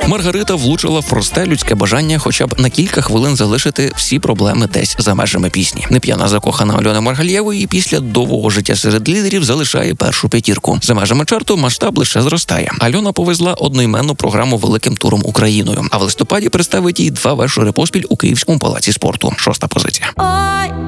Маргарита влучила в просте людське бажання хоча б на кілька хвилин залишити всі проблеми десь за межами пісні. Неп'яна закохана Альони Маргалєвої після довгого життя серед лідерів залишає першу п'ятірку. За межами чарту масштаб лише зростає. Альона повезла одноіменну програму великим туром Україною, а в листопаді представить їй 2 вечори поспіль у Київському палаці спорту. 6-та позиція.